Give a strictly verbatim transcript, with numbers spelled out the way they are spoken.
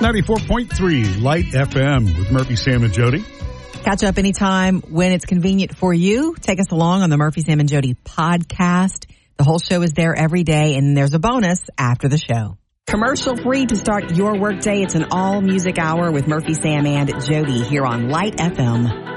ninety-four point three Light F M with Murphy, Sam, and Jody. Catch up anytime when it's convenient for you. Take us along on the Murphy, Sam, and Jody podcast. The whole show is there every day, and there's a bonus after the show. Commercial free to start your workday. It's an all music hour with Murphy, Sam, and Jody here on Light F M.